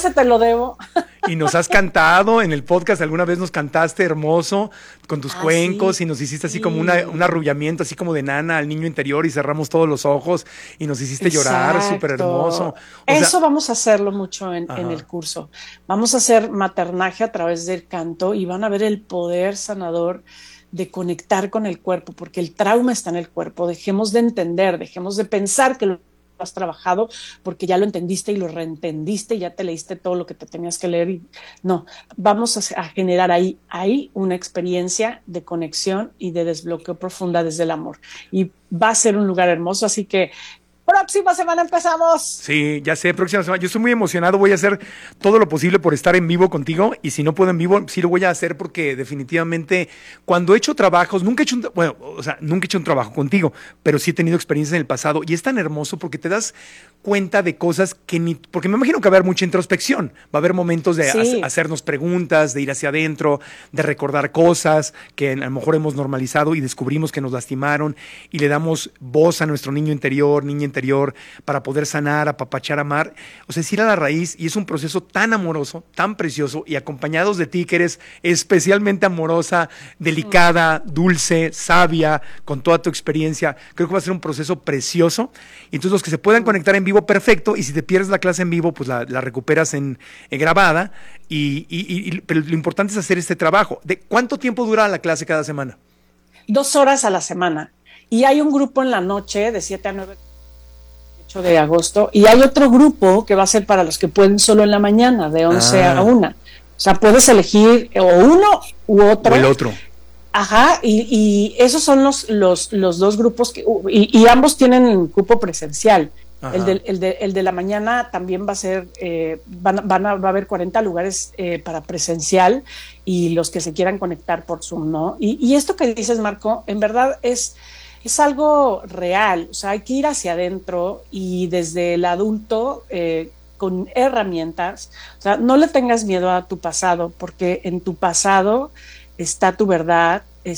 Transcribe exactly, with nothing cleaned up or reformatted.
ese te lo debo. Y nos has cantado en el podcast, alguna vez nos cantaste hermoso con tus Ah, cuencos sí, y nos hiciste así como una, un sí. arrullamiento, así como de nana al niño interior y cerramos todos los ojos y nos hiciste llorar, súper hermoso. Exacto. O sea, Eso vamos a hacerlo mucho en, en el ajá. curso. Vamos a hacer maternaje a través del canto y van a ver el poder sanador de conectar con el cuerpo, porque el trauma está en el cuerpo. Dejemos de entender, dejemos de pensar que lo has trabajado porque ya lo entendiste y lo reentendiste y ya te leíste todo lo que te tenías que leer. Y, no, vamos a, a generar ahí, ahí una experiencia de conexión y de desbloqueo profunda desde el amor. Y va a ser un lugar hermoso, así que próxima semana empezamos. Sí, ya sé, próxima semana. Yo estoy muy emocionado, voy a hacer todo lo posible por estar en vivo contigo y si no puedo en vivo, sí lo voy a hacer porque definitivamente cuando he hecho trabajos, nunca he hecho un, bueno, o sea, nunca he hecho un trabajo contigo, pero sí he tenido experiencias en el pasado y es tan hermoso porque te das cuenta de cosas que ni, porque me imagino que va a haber mucha introspección, va a haber momentos de ha- Sí, hacernos preguntas, de ir hacia adentro, de recordar cosas que a lo mejor hemos normalizado y descubrimos que nos lastimaron y le damos voz a nuestro niño interior, niña interior, para poder sanar, apapachar, amar, o sea, es ir a la raíz y es un proceso tan amoroso, tan precioso y acompañados de ti que eres especialmente amorosa, delicada, dulce, sabia, con toda tu experiencia, creo que va a ser un proceso precioso y entonces los que se puedan conectar en vivo, perfecto, y si te pierdes la clase en vivo, pues la, la recuperas en, en grabada y, y, y, pero lo importante es hacer este trabajo. ¿De cuánto tiempo dura la clase cada semana? dos horas a la semana. Y hay un grupo en la noche de siete a nueve ocho de agosto y hay otro grupo que va a ser para los que pueden solo en la mañana, de once a Ah, una. O sea, puedes elegir o uno u o el otro. otro. Ajá, y, y esos son los, los, los dos grupos que, y, y ambos tienen cupo presencial. El Ajá. de, el, de, el de la mañana también va a ser, eh, van, van a, va a haber cuarenta lugares eh, para presencial y los que se quieran conectar por Zoom, ¿no? Y, y esto que dices, Marco, en verdad es, es algo real, o sea, hay que ir hacia adentro y desde el adulto eh, con herramientas, o sea, no le tengas miedo a tu pasado, porque en tu pasado está tu verdad,